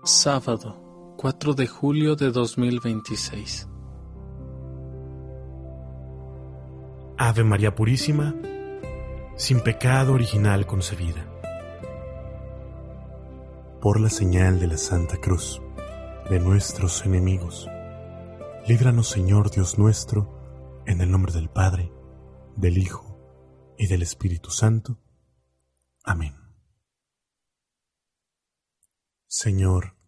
Sábado, 4 de julio de 2026. Ave María Purísima, sin pecado original concebida. Por la señal de la Santa Cruz de nuestros enemigos, líbranos, Señor Dios nuestro, en el nombre del Padre, del Hijo y del Espíritu Santo. Amén. Señor,